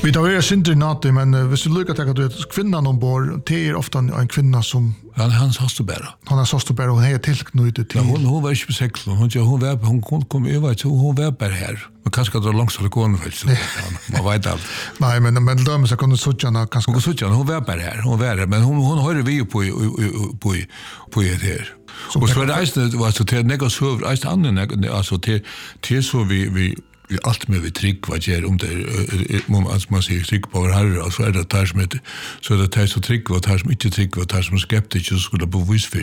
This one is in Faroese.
Vi tar ju synd i natt, men hvis du lyckas att du kvinnan ombord, det är ofta en kvinna som Han sa bara. han har såst bara och är tillknutet till. Hon var inte på segeln. Hon kom över till hon var bara här. Men kanske att det långt så det går väl. Man vet allt. Nej, men då så kan du söka kanske. Hon var bara här. Hon var där, men hon hörde vi på det här. Och så det var så till något så är annan alltså till så vi allt med vi trygg vad ger om det man säger trygg på herre och så är det där som så det är så trygg vad här som inte trygg vad här som skeptisk skulle bevisa för